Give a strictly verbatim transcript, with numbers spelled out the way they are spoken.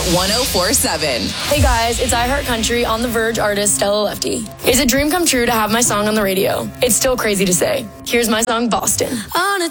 one oh four seven. Hey guys, it's iHeart Country on The Verge artist Stella Lefty. It's a dream come true to have my song on the radio. It's still crazy to say. Here's my song, Boston. On a